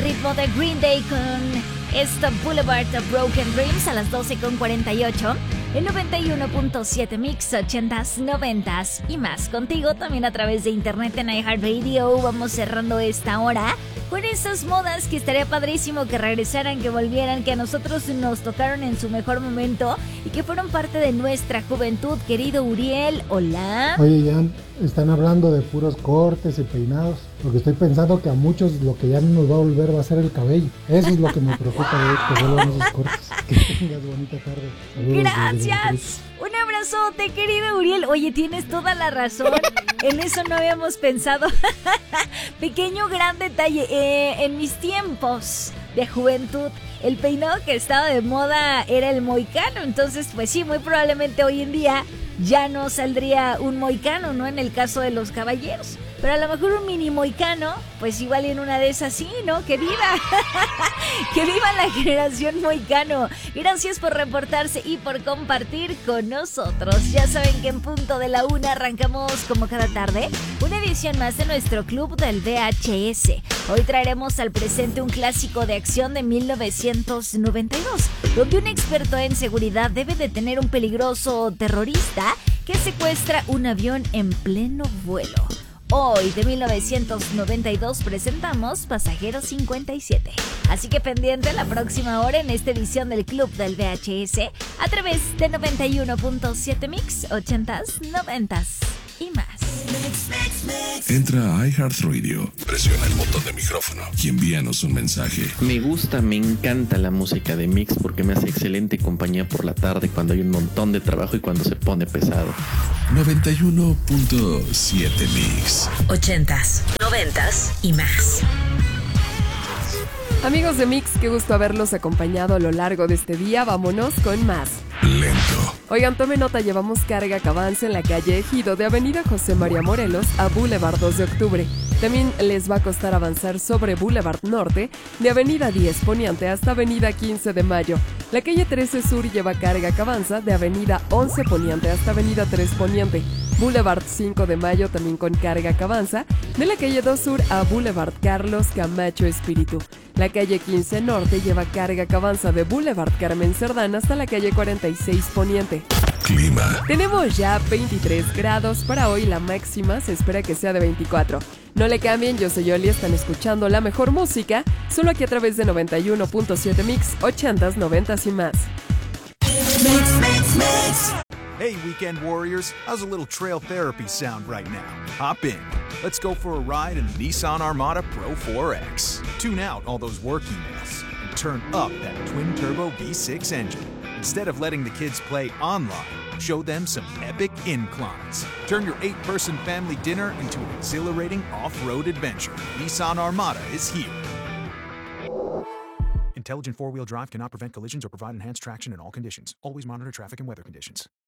ritmo de Green Day con esta Boulevard of Broken Dreams a las 12:48. El 91.7 Mix, 80s, 90s y más. Contigo también a través de internet en iHeartRadio. Vamos cerrando esta hora con esas modas que estaría padrísimo que regresaran, que volvieran, que a nosotros nos tocaron en su mejor momento y que fueron parte de nuestra juventud. Querido Uriel, hola. Oye, ya están hablando de puros cortes y peinados, porque estoy pensando que a muchos lo que ya no nos va a volver va a ser el cabello. Eso es lo que me preocupa, que vuelvan esos cortes. Que tengas bonita tarde. Saludos. Gracias. Un abrazote, querido Uriel. Oye, tienes toda la razón. En eso no habíamos pensado. Pequeño gran detalle. En mis tiempos de juventud, el peinado que estaba de moda era el moicano. Entonces, pues sí, muy probablemente hoy en día ya no saldría un moicano, ¿no? En el caso de los caballeros. Pero a lo mejor un mini moicano, pues igual en una de esas sí, ¿no? ¡Que viva! ¡Que viva la generación moicano! Gracias por reportarse y por compartir con nosotros. Ya saben que en punto de la 1 arrancamos como cada tarde una edición más de nuestro club del VHS. Hoy traeremos al presente un clásico de acción de 1992, donde un experto en seguridad debe detener un peligroso terrorista que secuestra un avión en pleno vuelo. Hoy, de 1992, presentamos Pasajero 57. Así que pendiente la próxima hora en esta edición del Club del VHS a través de 91.7 Mix, 80s, 90s y más. Entra a iHeartRadio, presiona el botón de micrófono y envíanos un mensaje. Me encanta la música de Mix porque me hace excelente compañía por la tarde cuando hay un montón de trabajo y cuando se pone pesado. 91.7 Mix. 80s, 90s y más. Amigos de Mix, qué gusto haberlos acompañado a lo largo de este día. Vámonos con más. Lento. Oigan, tome nota, llevamos carga que avanza en la calle Ejido de Avenida José María Morelos a Boulevard 2 de Octubre. También les va a costar avanzar sobre Boulevard Norte de Avenida 10 Poniente hasta Avenida 15 de Mayo. La calle 13 Sur lleva carga que avanza de Avenida 11 Poniente hasta Avenida 3 Poniente. Boulevard 5 de Mayo también con carga que avanza de la calle 2 Sur a Boulevard Carlos Camacho Espíritu. La calle 15 Norte lleva carga que avanza de Boulevard Carmen Cerdán hasta la calle 46 Poniente. Clima. Tenemos ya 23 grados para hoy, la máxima se espera que sea de 24. No le cambien, yo soy Yoli, están escuchando la mejor música, solo aquí a través de 91.7 Mix, 80s, 90s y más. Hey, weekend warriors, how's a little trail therapy sound right now? Hop in. Let's go for a ride in the Nissan Armada Pro 4X. Tune out all those work emails and turn up that twin-turbo V6 engine. Instead of letting the kids play online, show them some epic inclines. Turn your 8-person family dinner into an exhilarating off-road adventure. Nissan Armada is here. Intelligent four-wheel drive cannot prevent collisions or provide enhanced traction in all conditions. Always monitor traffic and weather conditions.